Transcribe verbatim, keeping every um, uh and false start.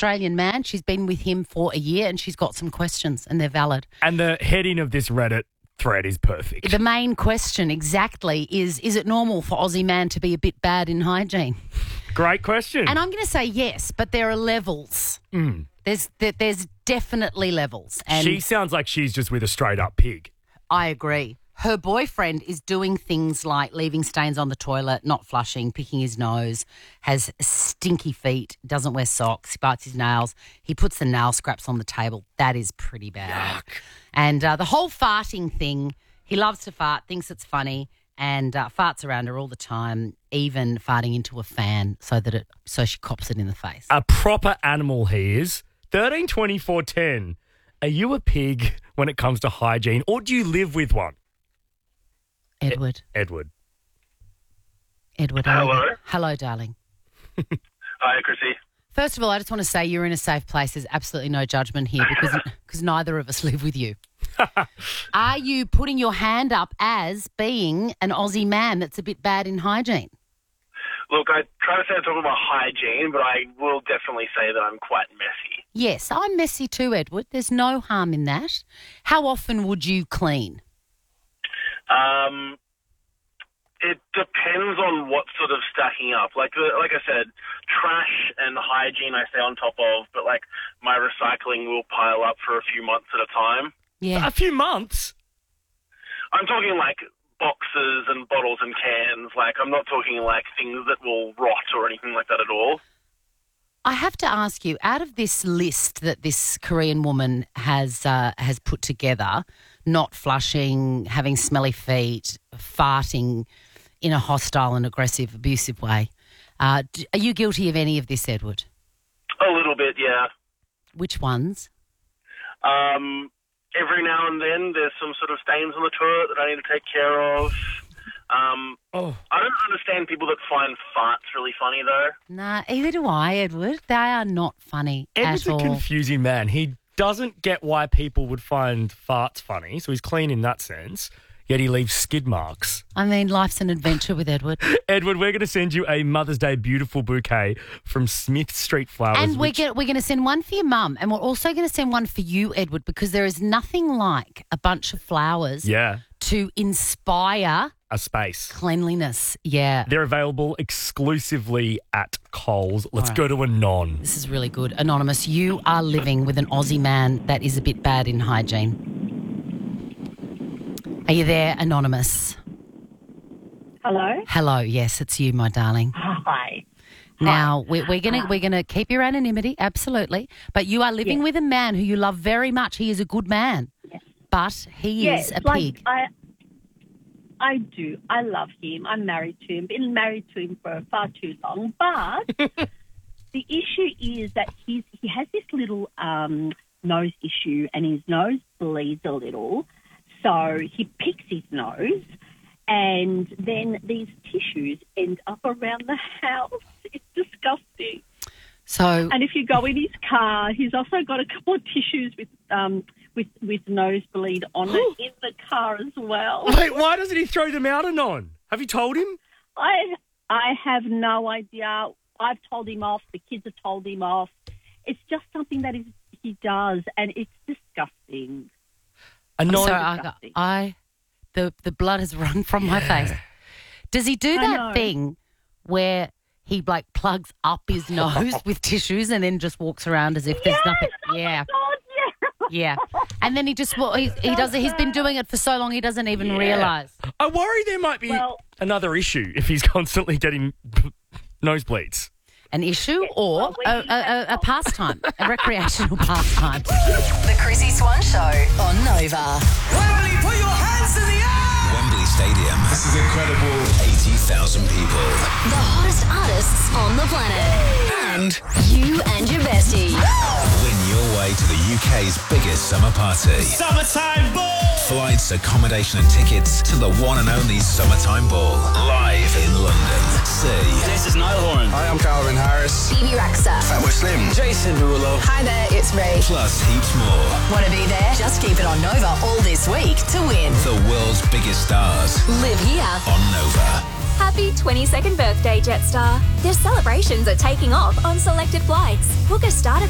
Australian man. She's been with him for a year and she's got some questions and they're valid. And the heading of this Reddit thread is perfect. The main question exactly is, is it normal for Aussie man to be a bit bad in hygiene? Great question. And I'm going to say yes, but there are levels. Mm. There's there, there's definitely levels. And she sounds like she's just with a straight-up pig. I agree. Her boyfriend is doing things like leaving stains on the toilet, not flushing, picking his nose, has stinky feet, doesn't wear socks, he bites his nails, he puts the nail scraps on the table. That is pretty bad. Yuck. And uh, the whole farting thing, he loves to fart, thinks it's funny, and uh, farts around her all the time, even farting into a fan so that it so she cops it in the face. A proper animal he is. thirteen twenty-four ten. Are you a pig when it comes to hygiene, or do you live with one? Edward. E- Edward. Edward. Hello. Hello, darling. Hi, Chrissy. First of all, I just want to say you're in a safe place. There's absolutely no judgment here because because neither of us live with you. Are you putting your hand up as being an Aussie man that's a bit bad in hygiene? Look, I try to say I'm talking about hygiene, but I will definitely say that I'm quite messy. Yes, I'm messy too, Edward. There's no harm in that. How often would you clean? Um, it depends on what's sort of stacking up. Like the, like I said, trash and hygiene I stay on top of, but like my recycling will pile up for a few months at a time. Yeah. A few months? I'm talking like boxes and bottles and cans. Like I'm not talking like things that will rot or anything like that at all. I have to ask you, out of this list that this Korean woman has uh, has put together, not flushing, having smelly feet, farting in a hostile and aggressive, abusive way, uh, d- are you guilty of any of this, Edward? A little bit, yeah. Which ones? Um, every now and then there's some sort of stains on the toilet that I need to take care of. Um, Oh. I don't understand people that find farts really funny, though. Nah, either do I, Edward. They are not funny Edward's at a all. confusing man. He doesn't get why people would find farts funny, so he's clean in that sense, yet he leaves skid marks. I mean, life's an adventure with Edward. Edward, we're going to send you a Mother's Day beautiful bouquet from Smith Street Flowers. And we're which- get, we're going to send one for your mum, and we're also going to send one for you, Edward, because there is nothing like a bunch of flowers Yeah, to inspire a space. cleanliness. Yeah. They're available exclusively at Coles. Let's All right. go to Anon. This is really good. Anonymous, you are living with an Aussie man that is a bit bad in hygiene. Are you there, Anonymous? Hello. Hello. Yes, it's you, my darling. Hi. Now, we're, we're going to we're gonna keep your anonymity, absolutely. But you are living Yes. with a man who you love very much. He is a good man. Yes. But he Yes, is a like pig. I, I do. I love him. I'm married to him. Been married to him for far too long. But the issue is that he's he has this little um, nose issue, and his nose bleeds a little. So he picks his nose, and then these tissues end up around the house. It's disgusting. So, And if you go in his car, he's also got a couple of tissues with um with with nosebleed on it in the car as well. Wait, why doesn't he throw them out, Anon? Have you told him? I I have no idea. I've told him off. The kids have told him off. It's just something that is, he does, and it's disgusting. Anon. so I, I the the blood has run from my face. Does he do I that know. thing where he like plugs up his nose with tissues and then just walks around as if there's Yes! nothing? Oh Yeah. my God, yeah. Yeah, and then he just well, he, he does it. He's been doing it for so long he doesn't even Yeah. realise. I worry there might be Well- another issue if he's constantly getting nosebleeds. An issue or well, we a, need a, a, a pastime, a recreational pastime. The Chrissy Swan Show on Nova. Wembley, put your hands in the air! Wembley Stadium. This is incredible. eighty thousand people. The hottest artists on the planet. And You and your bestie. win your way to the U K's biggest summer party. Summertime ball! Flights, accommodation and tickets to the one and only Summertime Ball. Live in London. See This is Niall Horan. Hi, I'm Calvin Harris. Phoebe Raxa. Fatwa Slim. Jason Derulo. Hi there, it's Ray. Plus heaps more. Want to be there? Just keep it on Nova all this week to win. The world's biggest stars Live here. on Nova. Happy twenty-second birthday, Jetstar. Their celebrations are taking off on selected flights. Book a starter